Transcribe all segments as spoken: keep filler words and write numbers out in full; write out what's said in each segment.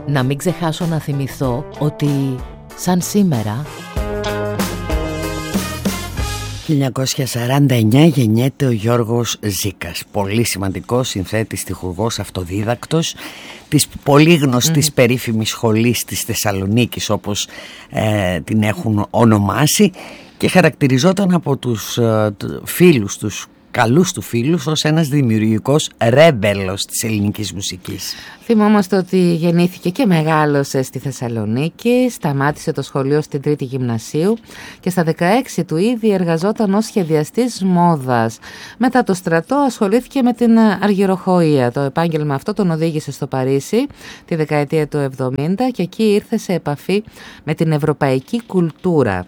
Να μην ξεχάσω να θυμηθώ ότι σαν σήμερα χίλια εννιακόσια σαράντα εννιά γεννιέται ο Γιώργος Ζήκας, πολύ σημαντικός συνθέτης, στιχουργός, αυτοδίδακτος της πολύ γνωστής mm. περίφημης σχολής της Θεσσαλονίκης, όπως ε, την έχουν ονομάσει, και χαρακτηριζόταν από τους ε, φίλους τους, καλούς του φίλους, ως ένας δημιουργικός ρέμπελος της ελληνικής μουσικής. Θυμόμαστε ότι γεννήθηκε και μεγάλωσε στη Θεσσαλονίκη, σταμάτησε το σχολείο στην Τρίτη Γυμνασίου και στα δεκαέξι του ήδη εργαζόταν ως σχεδιαστής μόδας. Μετά το στρατό ασχολήθηκε με την αργυροχοΐα. Το επάγγελμα αυτό τον οδήγησε στο Παρίσι τη δεκαετία του εβδομήντα και εκεί ήρθε σε επαφή με την ευρωπαϊκή κουλτούρα.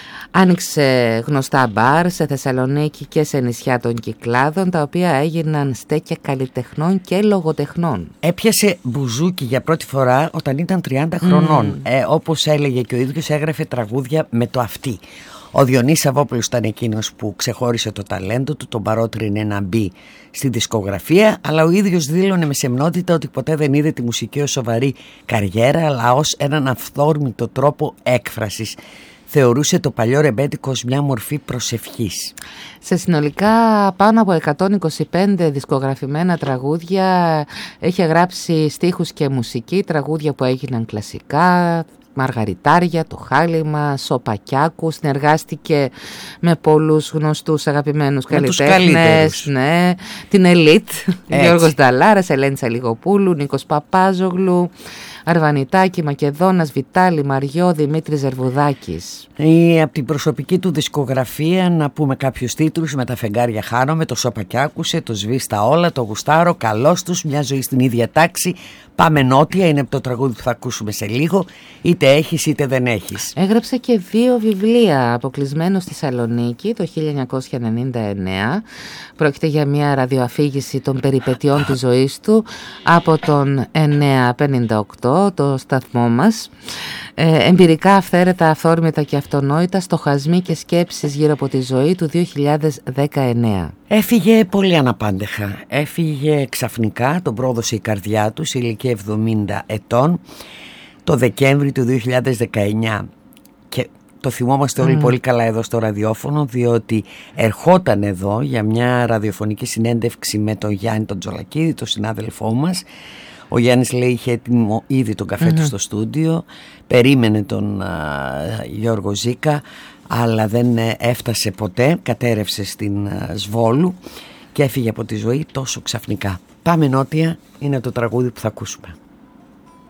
Άνοιξε γνωστά μπαρ σε Θεσσαλονίκη και σε νησιά των Κυκλάδων, τα οποία έγιναν στέκια καλλιτεχνών και λογοτεχνών. Έπιασε μπουζούκι για πρώτη φορά όταν ήταν τριάντα χρονών. Mm. Ε, όπως έλεγε και ο ίδιος, έγραφε τραγούδια με το αυτί. Ο Διονύσης Σαββόπουλος ήταν εκείνος που ξεχώρισε το ταλέντο του, τον παρότρινε να μπει στη δισκογραφία, αλλά ο ίδιος δήλωνε με σεμνότητα ότι ποτέ δεν είδε τη μουσική ως σοβαρή καριέρα, αλλά ως έναν αυθόρμητο τρόπο έκφρασης. Θεωρούσε το παλιό ρεμπέτικο ως μια μορφή προσευχής. Σε συνολικά πάνω από εκατόν είκοσι πέντε δισκογραφημένα τραγούδια έχει γράψει στίχους και μουσική, τραγούδια που έγιναν κλασικά, Μαργαριτάρια, το Χάλιμα, Σοπακιάκου. Συνεργάστηκε με πολλούς γνωστούς αγαπημένους καλλιτέχνες, ναι, την Ελίτ, Γιώργος Νταλάρας, Ελένη Τσαλιγοπούλου, Νίκος Παπάζογλου, Αρβανιτάκη, Μακεδόνας, Βιτάλη, Μαριό, Δημήτρης Ζερβουδάκης. Ή από την προσωπική του δισκογραφία να πούμε κάποιους τίτλους: Με τα φεγγάρια χάνομαι, το Σοπακιάκουσε, το Σβήστα όλα, το Γουστάρο, Καλώς τους, Μια ζωή στην ίδια τάξη, Πάμε νότια, είναι από το τραγούδι που θα ακούσουμε σε λίγο. Είτε έχεις είτε δεν έχεις. Έγραψε και δύο βιβλία, αποκλεισμένο στη Θεσσαλονίκη το χίλια εννιακόσια ενενήντα εννέα. Πρόκειται για μια ραδιοαφήγηση των περιπετειών της ζωής του από τον εννιακόσια πενήντα οκτώ, το σταθμό μας. Ε, εμπειρικά, αυθαίρετα, αυθόρμητα και αυτονόητα, στοχασμοί και σκέψεις γύρω από τη ζωή του δύο χιλιάδες δεκαεννέα. Έφυγε πολύ αναπάντεχα. Έφυγε ξαφνικά, τον πρόδωσε η καρδιά του σε ηλικία εβδομήντα ετών το Δεκέμβρη του δύο χιλιάδες δεκαεννέα. Και το θυμόμαστε όλοι mm. πολύ καλά εδώ στο ραδιόφωνο, διότι ερχόταν εδώ για μια ραδιοφωνική συνέντευξη με τον Γιάννη τον Τζολακίδη, τον συνάδελφό μας. Ο Γιάννης, λέει, είχε έτοιμο ήδη τον καφέ mm-hmm. του στο στούντιο, περίμενε τον α, Γιώργο Ζήκα, αλλά δεν έφτασε ποτέ, κατέρευσε στην α, Σβόλου και έφυγε από τη ζωή τόσο ξαφνικά. Πάμε νότια είναι το τραγούδι που θα ακούσουμε.